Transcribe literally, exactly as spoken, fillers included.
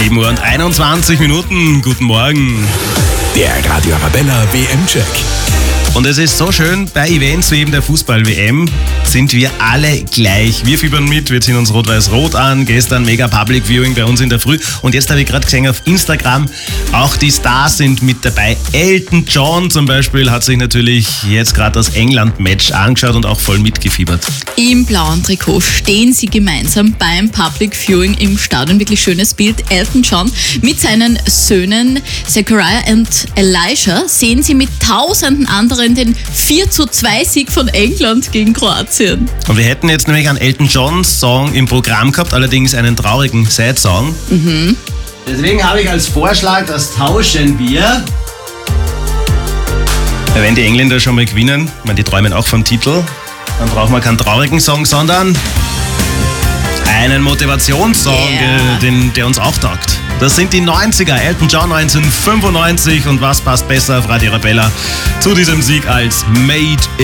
sieben Uhr und einundzwanzig Minuten. Guten Morgen. Der Radio Arabella W M-Check. Und es ist so schön, bei Events wie eben der Fußball-W M sind wir alle gleich. Wir fiebern mit, wir ziehen uns rot-weiß-rot an. Gestern mega Public Viewing bei uns in der Früh. Und jetzt habe ich gerade gesehen auf Instagram, auch die Stars sind mit dabei. Elton John zum Beispiel hat sich natürlich jetzt gerade das England-Match angeschaut und auch voll mitgefiebert. Im blauen Trikot stehen sie gemeinsam beim Public Viewing im Stadion. Wirklich schönes Bild. Elton John mit seinen Söhnen Zachariah und Elijah sehen sie mit tausenden anderen den vier zu zwei Sieg von England gegen Kroatien. Und wir hätten jetzt nämlich einen Elton John Song im Programm gehabt, allerdings einen traurigen Sad-Song. Mhm. Deswegen habe ich als Vorschlag, das tauschen wir. Ja, wenn die Engländer schon mal gewinnen, ich meine, die träumen auch vom Titel, dann brauchen wir keinen traurigen Song, sondern einen Motivationssong, Yeah. den, der uns auch taugt. Das sind die neunziger, Elton John neunzehnhundertfünfundneunzig. Und was passt besser auf Radio Arabella zu diesem Sieg als Made in